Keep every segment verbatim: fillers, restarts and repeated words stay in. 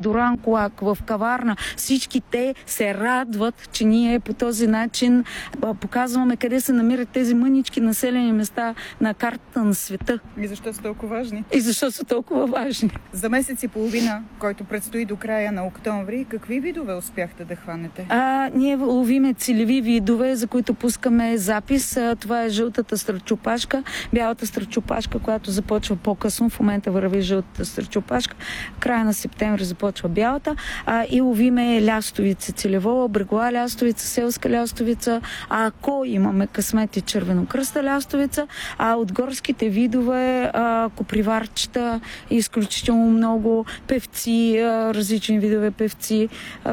Дуранкулак, в Каварна. Всички те се радват, че ние по този начин показваме къде се намират тези мънички населени места на картата на света. И защо са толкова важни? И защо са толкова важни? За месец и половина, който предстои до края на октомври, какви видове успяхте да хванете? А, ние ловиме целеви видове, за които пускаме запис. А, това е жълтата страчопашка, бялата страчопашка, която започва по-късно. В момента върви жълтата страчопашка. Края на септември започва бялата. А, и ловиме лястовица целево, брегова лястовица, селска лястовица. А ако имаме късмет и червенокръста лястовица, а от горските видове а, коприварчета, изключително много певци, а, различни видове певци. А,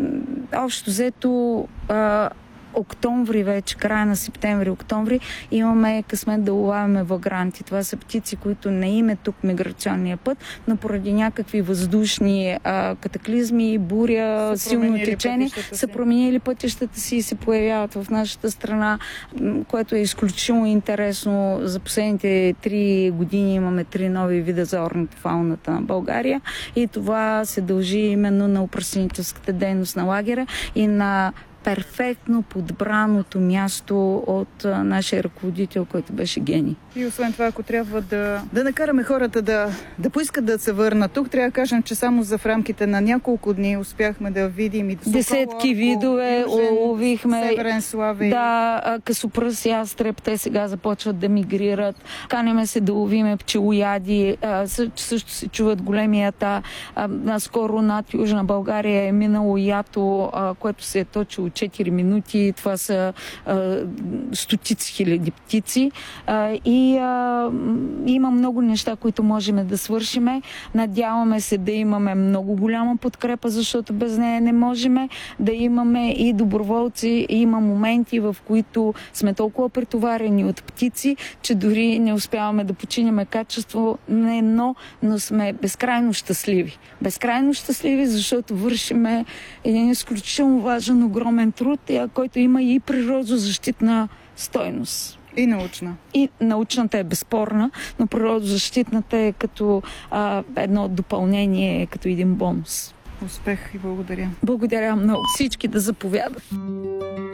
общо взето а, октомври вече, края на септември, октомври, имаме късмет да ловаваме вагранти. Това са птици, които не им е тук миграционния път, но поради някакви въздушни а, катаклизми, буря, са силно течение, са променили пътищата си и се появяват в нашата страна, което е изключително интересно. За последните три години имаме три нови вида за орнитофауната на България и това се дължи именно на упръснителската дейност на лагера и на перфектно подбраното място от а, нашия ръководител, който беше гений. И освен това, ако трябва да, да накараме хората да, да поискат да се върнат тук, трябва да кажем, че само за в рамките на няколко дни успяхме да видим и десетки видове, ловихме. Северен Славей. Да, късопръс ястреб, те сега започват да мигрират. Канеме се да ловиме пчелояди, а, също се чуват големията. А, наскоро над Южна България е минало ято, а, което се е точило четири минути. Това са а, стотици хиляди птици. А, и а, има много неща, които можем да свършиме. Надяваме се да имаме много голяма подкрепа, защото без нея не можем. Да имаме и доброволци. И има моменти, в които сме толкова претоварени от птици, че дори не успяваме да починеме качество на едно, но сме безкрайно щастливи. Безкрайно щастливи, защото вършиме един изключително важен, огромен труд, който има и природозащитна стойност. И научна. И научната е безспорна, но природозащитната е като а, едно допълнение, като един бонус. Успех и благодаря. Благодаря много. Всички да заповядат.